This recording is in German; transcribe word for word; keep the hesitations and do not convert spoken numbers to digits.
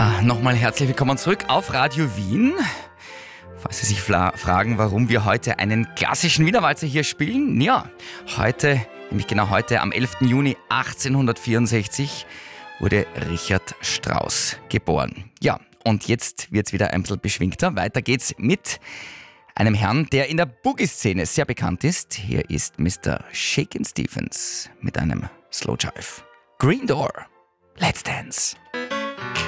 Ja, nochmal herzlich willkommen zurück auf Radio Wien. Falls Sie sich fla- fragen, warum wir heute einen klassischen Wiener Walzer hier spielen, ja, heute, nämlich genau heute, am elften Juni achtzehnhundertvierundsechzig, wurde Richard Strauss geboren. Ja, und jetzt wird's wieder ein bisschen beschwingter. Weiter geht's mit einem Herrn, der in der Boogie-Szene sehr bekannt ist. Hier ist Mister Shakin' Stevens mit einem Slow Jive. Green Door, Let's Dance.